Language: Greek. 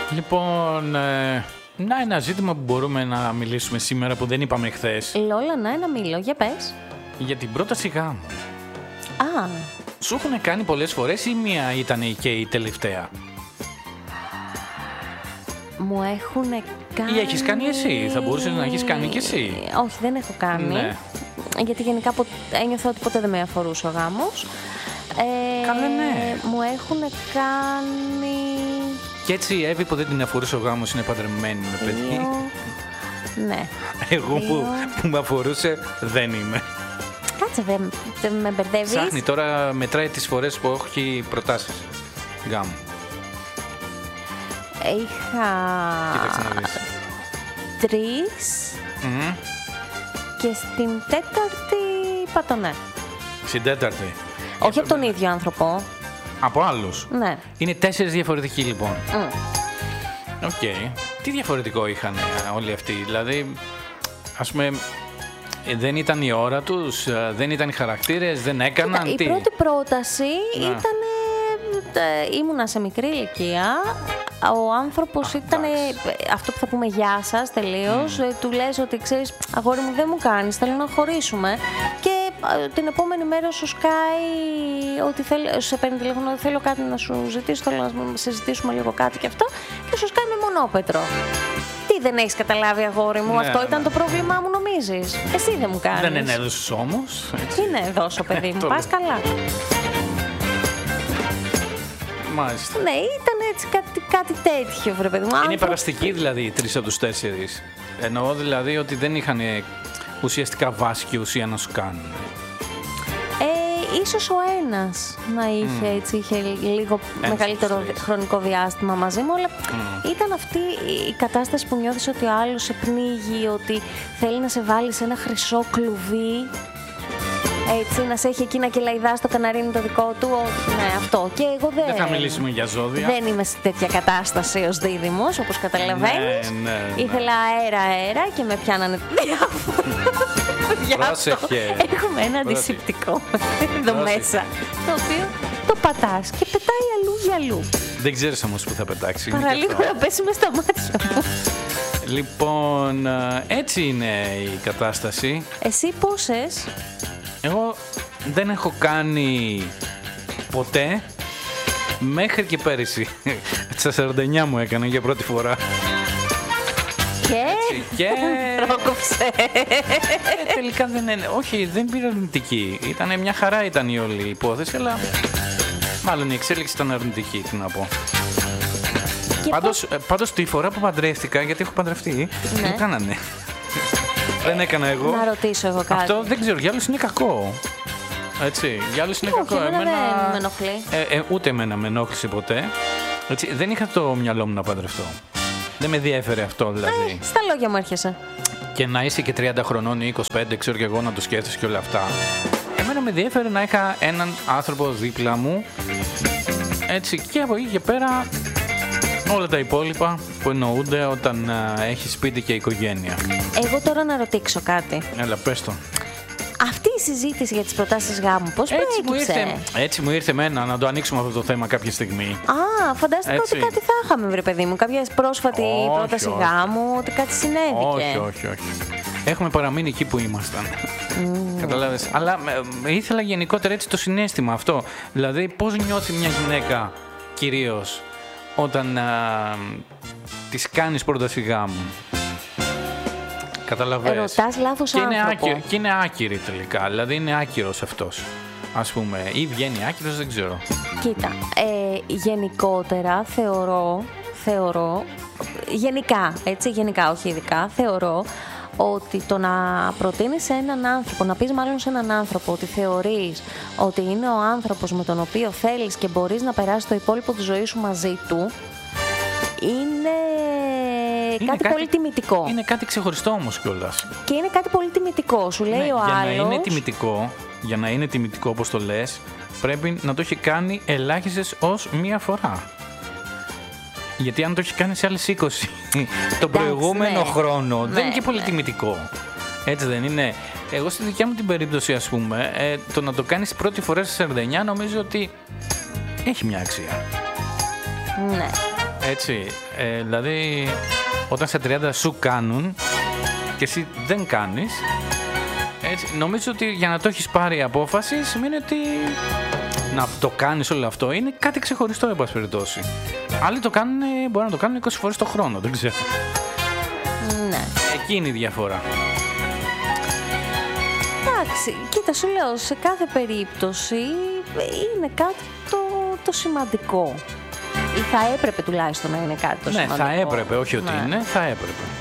Λοιπόν, να ένα ζήτημα που μπορούμε να μιλήσουμε σήμερα που δεν είπαμε χθες. Λόλα, να ένα μήλο, για πες. Για την πρόταση γάμου. Α, Σου έχουν κάνει πολλές φορές ή μία ήταν και η τελευταία? μου έχουν κάνει... Ή έχεις κάνει εσύ, θα μπορούσες να έχεις κάνει κι εσύ. Όχι, δεν έχω κάνει. Ναι. Γιατί γενικά ένιωθα ότι ποτέ δεν με αφορούσε ο γάμος. Καλά, ναι. Μου έχουν κάνει... Και έτσι η Εύη που δεν την αφορούσε ο γάμος είναι παντρεμένη με παιδί. Ναι. Εγώ που με αφορούσε δεν είμαι. Κάτσε, δεν με μπερδεύεις. Ψάχνει τώρα, μετράει τις φορές που έχει προτάσεις γάμου. Είχα... Κοίταξε να δεις. 3 και στην τέταρτη είπα το ναι. Στην τέταρτη. Όχι από τον ίδιο άνθρωπο. Από άλλους. Ναι. Είναι 4 διαφορετικοί λοιπόν. Οκ. Τι διαφορετικό είχαν όλοι αυτοί? Δηλαδή, ας πούμε, δεν ήταν η ώρα τους, δεν ήταν οι χαρακτήρες, δεν έκαναν. Κοίτα, η πρώτη πρόταση ήταν... Ήμουνα σε μικρή ηλικία. Ο άνθρωπος ήταν αυτό που θα πούμε γεια σας τελείως. Του λες ότι ξέρεις, αγόρι μου, δεν μου κάνεις, θέλω να χωρίσουμε. Και την επόμενη μέρα σου σκάει ότι σε παίρνει τηλέφωνο ότι θέλω κάτι να σου ζητήσω, θέλω να συζητήσουμε λίγο κάτι και αυτό. Και σου σκάει με μονόπετρο. Τι δεν έχεις καταλάβει, αγόρι μου? Αυτό ήταν το πρόβλημά μου, νομίζεις? Εσύ δεν μου κάνεις. Δεν ενέδωσες όμως. Τι να δώσω, παιδί μου, πας καλά. Μάλιστα. Ναι, ήταν έτσι κάτι τέτοιο, βρε παιδί μου. Είναι περαστικοί δηλαδή οι 3 από τους 4. Εννοώ δηλαδή ότι δεν είχαν ουσιαστικά βάση και ουσία να σου κάνουν. Ίσως ο ένας να είχε λίγο μεγαλύτερο χρονικό διάστημα μαζί μου, αλλά ήταν αυτή η κατάσταση που νιώθεις ότι ο άλλος σε πνίγει, ότι θέλει να σε βάλει σε ένα χρυσό κλουβί. Έτσι, να σε έχει εκεί να κελαϊδά στο καναρίνι το δικό του. Ναι, αυτό. Και εγώ δεν θα μιλήσουμε για ζώδια. Δεν είμαι σε τέτοια κατάσταση ως δίδυμος, όπως καταλαβαίνεις. Ναι. Ήθελα αέρα και με πιάνανε διάφορα. Πρόσεχε. Έχουμε ένα αντισηπτικό εδώ μέσα, το οποίο το πατάς και πετάει αλλού για αλλού. Δεν ξέρεις όμως που θα πετάξει. Παραλίγο να πέσει μες στα μάτια μου. Λοιπόν, έτσι είναι η κατάσταση. Εσύ πόσες? Εγώ δεν έχω κάνει ποτέ μέχρι και πέρυσι. Στα 49 μου έκανα για πρώτη φορά. Και πρόκοψε. Τελικά δεν είναι. Όχι, δεν πήρα αρνητική. Ήτανε μια χαρά ήταν η όλη υπόθεση, αλλά μάλλον η εξέλιξη ήταν αρνητική, τι να πω. Πάντως τη φορά που παντρεύτηκα, γιατί έχω παντρευτεί, ναι, μου κάνανε. Δεν έκανα εγώ. Να ρωτήσω εγώ κάτι. Αυτό δεν ξέρω, για άλλους είναι κακό. Έτσι, για άλλους είναι κακό. Εμένα δεν με ενοχλεί. Ούτε εμένα με ενόχλησε ποτέ. Έτσι, δεν είχα το μυαλό μου να παντρευτώ. Δεν με διέφερε αυτό δηλαδή. Στα λόγια μου έρχεσαι. Και να είσαι και 30 χρονών ή 25, ξέρω και εγώ, να το σκέφτεσαι και όλα αυτά. Εμένα με διέφερε να είχα έναν άνθρωπο δίπλα μου. Έτσι, και από εκεί και πέρα όλα τα υπόλοιπα που εννοούνται όταν έχει σπίτι και οικογένεια. Εγώ τώρα να ρωτήσω κάτι. Έλα, πες το. Αυτή η συζήτηση για τις προτάσεις γάμου, πώς προέκυψε? Έτσι μου ήρθε εμένα να το ανοίξουμε αυτό το θέμα κάποια στιγμή. Φαντάστηκα ότι κάτι θα είχαμε, βρε παιδί μου. Κάποια πρόσφατη πρόταση γάμου, ότι κάτι συνέβηκε. Όχι. Έχουμε παραμείνει εκεί που ήμασταν. Καταλάβες. Αλλά ήθελα γενικότερα έτσι το συναίσθημα αυτό. Δηλαδή, πώς νιώθει μια γυναίκα κυρίως όταν της κάνεις πρόταση γάμου. Καταλαβαίνεις. Ρωτάς λάθος άνθρωπο. Και είναι άκυρη τελικά. Δηλαδή είναι άκυρος αυτός, ας πούμε. Ή βγαίνει άκυρος, δεν ξέρω. Κοίτα, γενικότερα θεωρώ, γενικά, όχι ειδικά, θεωρώ ότι το να προτείνεις σε έναν άνθρωπο, να πεις μάλλον σε έναν άνθρωπο ότι θεωρείς ότι είναι ο άνθρωπος με τον οποίο θέλεις και μπορείς να περάσεις το υπόλοιπο της ζωής σου μαζί του, είναι κάτι πολύ τιμητικό. Είναι κάτι ξεχωριστό όμως κιόλας. Και είναι κάτι πολύ τιμητικό. Σου λέει ο άλλος. Για να είναι τιμητικό όπως το λες, πρέπει να το έχει κάνει ελάχιστες ως μία φορά. Γιατί αν το έχει κάνει σε άλλες 20 τον προηγούμενο χρόνο, δεν είναι και πολύ τιμητικό. Έτσι δεν είναι? Εγώ στη δικιά μου την περίπτωση, ας πούμε, το να το κάνεις πρώτη φορά στις 49 νομίζω ότι έχει μια αξία. Ναι. Έτσι. Δηλαδή, όταν στα 30 σου κάνουν και εσύ δεν κάνεις, έτσι, νομίζω ότι για να το έχεις πάρει απόφαση σημαίνει ότι να το κάνεις όλο αυτό είναι κάτι ξεχωριστό, εν πάση περιπτώσει. Άλλοι το κάνουν, μπορεί να το κάνουν 20 φορές το χρόνο, δεν ξέρω. Ναι. Εκεί είναι η διαφορά. Εντάξει, κοίτα, σου λέω, σε κάθε περίπτωση είναι κάτι το σημαντικό. Ή θα έπρεπε τουλάχιστον να είναι κάτι το σημαντικό. Ναι, θα έπρεπε, όχι ότι είναι, θα έπρεπε.